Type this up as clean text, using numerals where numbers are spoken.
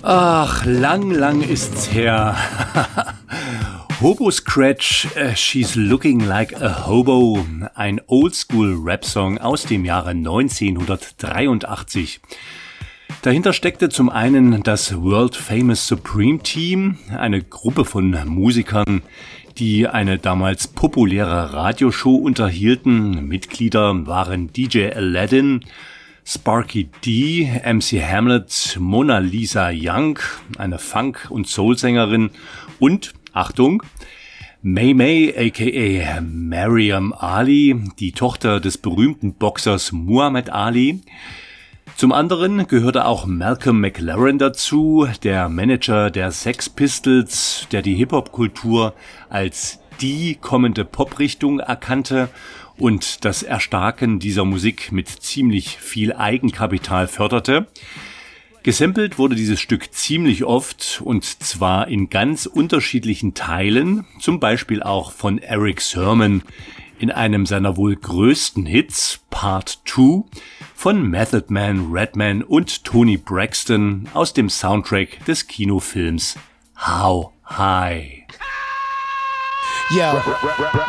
Ach, lang ist's her. Hobo Scratch, She's Looking Like a Hobo, ein Oldschool-Rap-Song aus dem Jahre 1983. Dahinter steckte zum einen das World Famous Supreme Team, eine Gruppe von Musikern, die eine damals populäre Radioshow unterhielten. Mitglieder waren DJ Aladdin, Sparky D, MC Hamlet, Mona Lisa Young, eine Funk- und Soul-Sängerin und, Achtung, May May aka Maryam Ali, die Tochter des berühmten Boxers Muhammad Ali. Zum anderen gehörte auch Malcolm McLaren dazu, der Manager der Sex Pistols, der die Hip-Hop-Kultur als die kommende Poprichtung erkannte und das Erstarken dieser Musik mit ziemlich viel Eigenkapital förderte. Gesampelt wurde dieses Stück ziemlich oft und zwar in ganz unterschiedlichen Teilen, zum Beispiel auch von Eric Sermon in einem seiner wohl größten Hits, Part 2, von Method Man, Redman und Toni Braxton aus dem Soundtrack des Kinofilms How High. Yo,